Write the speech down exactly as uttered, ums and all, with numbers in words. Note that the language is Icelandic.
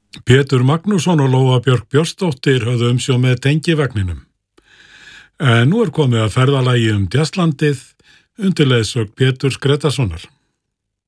Pétur Magnússon og Lóa Björk Björnsdóttir höfðu umsjón með tengivagninum. En nú er komið að ferðalagi um Djasslandið undir leiðsögn Péturs Grétarssonar.